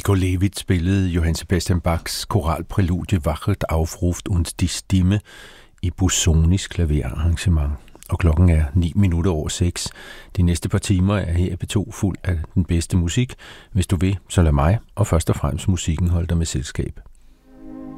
Igor Levit spillede Johann Sebastian Bachs koralpræludie Wachet aufruft uns die Stimme i Busonis klaverarrangement. Og klokken er 6:09. De næste par timer er her i P2 fuld af den bedste musik. Hvis du vil, så lad mig og først og fremmest musikken holde dig med selskab.